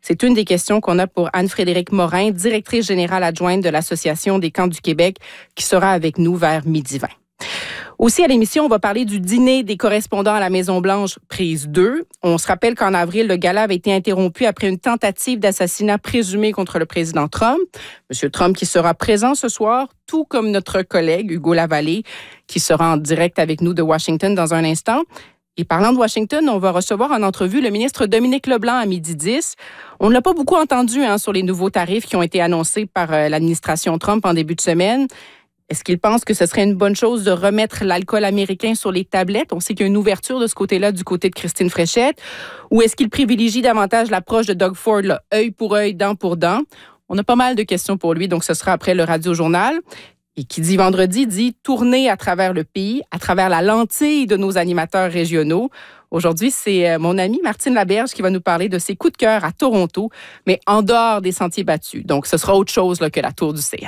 C'est une des questions qu'on a pour Anne-Frédérique Morin, directrice générale adjointe de l'Association des camps du Québec, qui sera avec nous vers 12h20. Aussi, à l'émission, on va parler du dîner des correspondants à la Maison-Blanche, prise 2. On se rappelle qu'en avril, le gala avait été interrompu après une tentative d'assassinat présumé contre le président Trump. M. Trump qui sera présent ce soir, tout comme notre collègue Hugo Lavallée, qui sera en direct avec nous de Washington dans un instant. Et parlant de Washington, on va recevoir en entrevue le ministre Dominique Leblanc à 12h10. On ne l'a pas beaucoup entendu sur les nouveaux tarifs qui ont été annoncés par l'administration Trump en début de semaine. Est-ce qu'il pense que ce serait une bonne chose de remettre l'alcool américain sur les tablettes? On sait qu'il y a une ouverture de ce côté-là, du côté de Christine Fréchette. Ou est-ce qu'il privilégie davantage l'approche de Doug Ford, là, œil pour œil, dent pour dent? On a pas mal de questions pour lui, donc ce sera après le Radio-Journal. Et qui dit vendredi, dit tourner à travers le pays, à travers la lentille de nos animateurs régionaux. Aujourd'hui, c'est mon amie Martine Laberge qui va nous parler de ses coups de cœur à Toronto, mais en dehors des sentiers battus. Donc, ce sera autre chose là, que la tour du CN.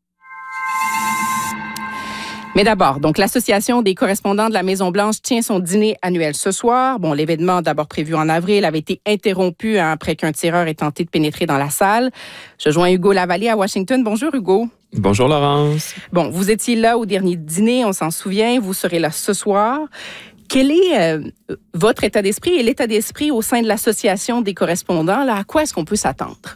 Mais d'abord, donc l'Association des correspondants de la Maison-Blanche tient son dîner annuel ce soir. Bon, l'événement, d'abord prévu en avril, avait été interrompu après qu'un tireur ait tenté de pénétrer dans la salle. Je joins Hugo Lavallée à Washington. Bonjour, Hugo. Bonjour, Laurence. Bon, vous étiez là au dernier dîner, on s'en souvient. Vous serez là ce soir. Quel est votre état d'esprit et l'état d'esprit au sein de l'Association des correspondants? Là, à quoi est-ce qu'on peut s'attendre?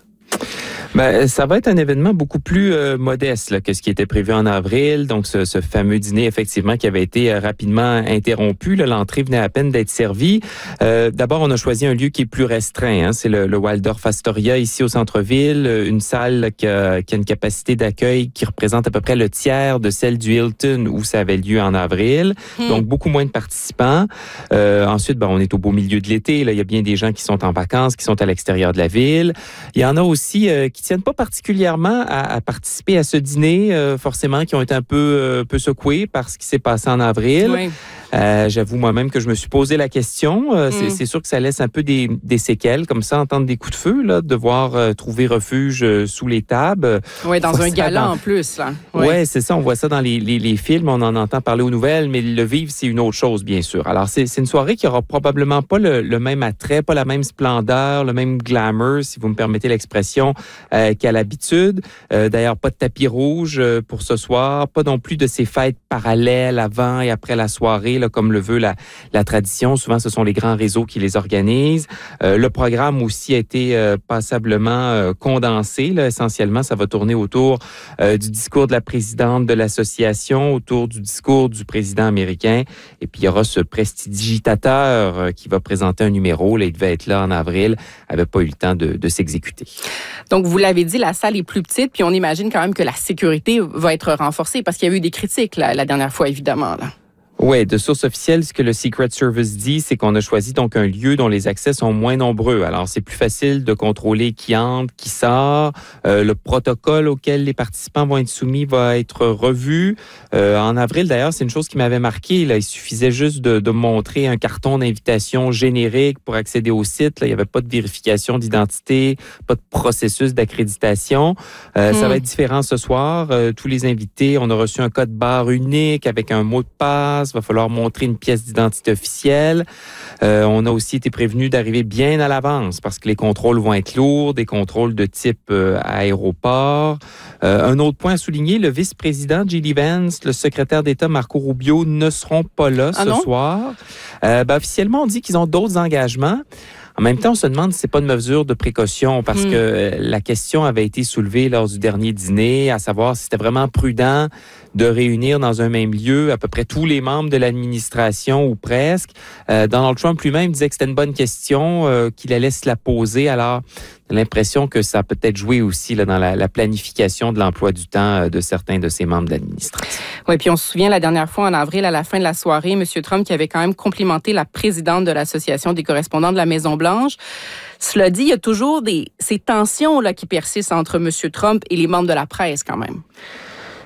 Ben, ça va être un événement beaucoup plus modeste là, que ce qui était prévu en avril. Donc, ce fameux dîner, effectivement, qui avait été rapidement interrompu. Là, l'entrée venait à peine d'être servie. D'abord, on a choisi un lieu qui est plus restreint. C'est le Waldorf Astoria, ici au centre-ville. Une salle qui a une capacité d'accueil qui représente à peu près le tiers de celle du Hilton où ça avait lieu en avril. Donc, beaucoup moins de participants. Ensuite, on est au beau milieu de l'été. Là, il y a bien des gens qui sont en vacances, qui sont à l'extérieur de la ville. Il y en a aussi qui tiennent pas particulièrement à participer à ce dîner, forcément, qui ont été un peu secoués par ce qui s'est passé en avril. Oui. J'avoue moi-même que je me suis posé la question. C'est sûr que ça laisse un peu des séquelles, comme ça, entendre des coups de feu, là, devoir trouver refuge sous les tables. Oui, dans un gala en plus. Oui, c'est ça. On voit ça dans les films, on en entend parler aux nouvelles, mais le vivre, c'est une autre chose, bien sûr. Alors, c'est une soirée qui aura probablement pas le même attrait, pas la même splendeur, le même glamour, si vous me permettez l'expression, qu'à l'habitude. D'ailleurs, pas de tapis rouge pour ce soir, pas non plus de ces fêtes parallèles avant et après la soirée, là, comme le veut la tradition. Souvent, ce sont les grands réseaux qui les organisent. Le programme aussi a été passablement condensé. Là. Essentiellement, ça va tourner autour du discours de la présidente de l'association, autour du discours du président américain. Et puis, il y aura ce prestidigitateur qui va présenter un numéro. Là, il devait être là en avril. Il n'avait pas eu le temps de s'exécuter. Donc, vous l'avez dit, la salle est plus petite, puis on imagine quand même que la sécurité va être renforcée parce qu'il y a eu des critiques la dernière fois, évidemment. Là. Oui, de source officielle, ce que le Secret Service dit, c'est qu'on a choisi donc un lieu dont les accès sont moins nombreux. Alors, c'est plus facile de contrôler qui entre, qui sort. Le protocole auquel les participants vont être soumis va être revu. En avril, d'ailleurs, c'est une chose qui m'avait marqué. Là, il suffisait juste de montrer un carton d'invitation générique pour accéder au site. Là, il n'y avait pas de vérification d'identité, pas de processus d'accréditation. Ça va être différent ce soir. Tous les invités, on a reçu un code barre unique avec un mot de passe. Il va falloir montrer une pièce d'identité officielle. On a aussi été prévenu d'arriver bien à l'avance parce que les contrôles vont être lourds, des contrôles de type aéroport. Un autre point à souligner, le vice-président J.D. Vance, le secrétaire d'État Marco Rubio ne seront pas là ce soir. Officiellement, on dit qu'ils ont d'autres engagements. En même temps, on se demande si c'est pas une mesure de précaution parce que la question avait été soulevée lors du dernier dîner, à savoir si c'était vraiment prudent de réunir dans un même lieu à peu près tous les membres de l'administration ou presque. Donald Trump lui-même disait que c'était une bonne question, qu'il allait se la poser. Alors, j'ai l'impression que ça a peut-être joué aussi là, dans la planification de l'emploi du temps de certains de ses membres d'administration. Oui, puis on se souvient la dernière fois en avril, à la fin de la soirée, M. Trump qui avait quand même complimenté la présidente de l'Association des correspondants de la Maison-Blanche. Cela dit, il y a toujours ces tensions là, qui persistent entre M. Trump et les membres de la presse quand même.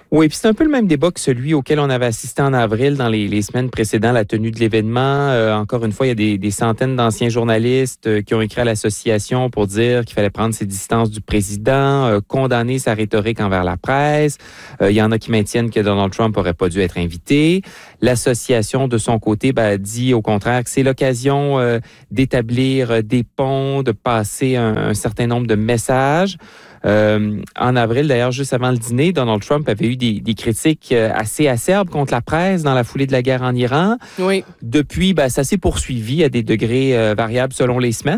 Oui, puis c'est un peu le même débat que celui auquel on avait assisté en avril dans les semaines précédant la tenue de l'événement. Encore une fois, il y a des centaines d'anciens journalistes qui ont écrit à l'association pour dire qu'il fallait prendre ses distances du président, condamner sa rhétorique envers la presse. Il y en a qui maintiennent que Donald Trump n'aurait pas dû être invité. L'association, de son côté, dit au contraire que c'est l'occasion d'établir des ponts, de passer un certain nombre de messages. En avril, d'ailleurs, juste avant le dîner, Donald Trump avait eu des critiques assez acerbes contre la presse dans la foulée de la guerre en Iran. Oui. Depuis, ça s'est poursuivi à des degrés variables selon les semaines.